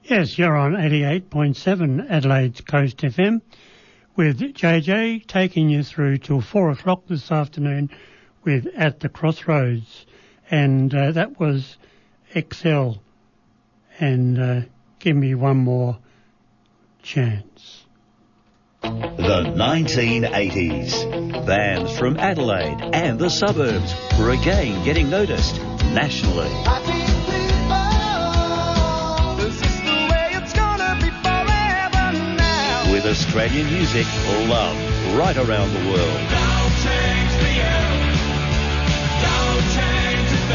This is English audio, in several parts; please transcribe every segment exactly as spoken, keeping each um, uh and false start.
Yes, you're on eighty-eight point seven Adelaide's Coast F M with J J taking you through till four o'clock this afternoon with At the Crossroads. And uh, that was X L. And uh, Give Me One More Chance. The nineteen eighties. Bands from Adelaide and the suburbs were again getting noticed nationally. With Australian music loved right around the world. Don't change the air. Don't change a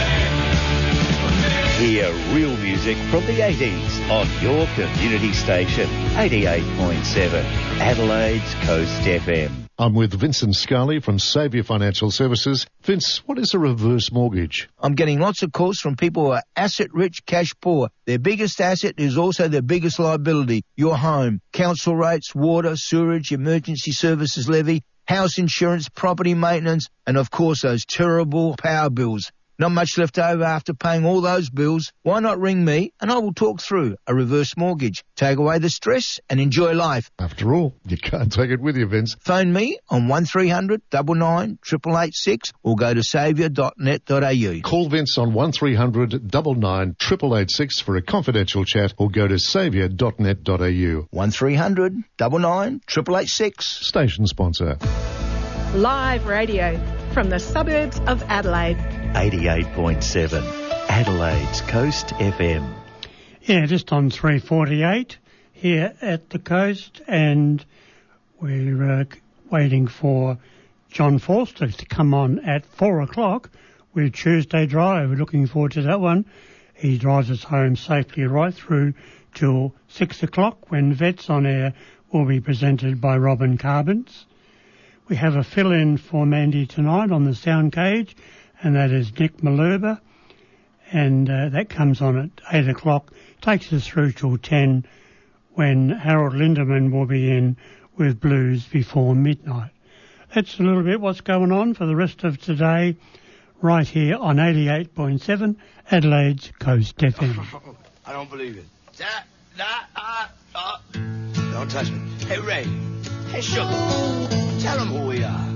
thing. Hear real music from the eighties on your community station, eighty-eight point seven Adelaide's Coast F M. I'm with Vincent Scully from Saviour Financial Services. Vince, what is a reverse mortgage? I'm getting lots of calls from people who are asset-rich, cash-poor. Their biggest asset is also their biggest liability, your home. Council rates, water, sewerage, emergency services levy, house insurance, property maintenance, and of course those terrible power bills. Not much left over after paying all those bills. Why not ring me and I will talk through a reverse mortgage. Take away the stress and enjoy life. After all, you can't take it with you, Vince. Phone me on one three hundred nine nine eight eight eight six or go to saviour dot net dot a u. Call Vince on one three hundred nine nine eight eight eight six for a confidential chat or go to saviour dot net dot a u. one three hundred nine nine eight eight eight six. Station sponsor. Live radio from the suburbs of Adelaide. eighty-eight point seven Adelaide's Coast F M. Yeah, just on three forty-eight here at the coast, and we're uh, waiting for John Forster to come on at four o'clock with Tuesday Drive. We're looking forward to that one. He drives us home safely right through till six o'clock when Vets on Air will be presented by Robin Carbons. We have a fill-in for Mandy tonight on the sound cage, and that is Nick Maluba, and uh, that comes on at eight o'clock, takes us through till ten, when Harold Lindemann will be in with Blues Before Midnight. That's a little bit what's going on for the rest of today, right here on eighty-eight point seven Adelaide's Coast F M. I don't believe it. Da, da, ah, ah. Don't touch me. Hey, Ray. Hey, Sugar. Tell them who we are.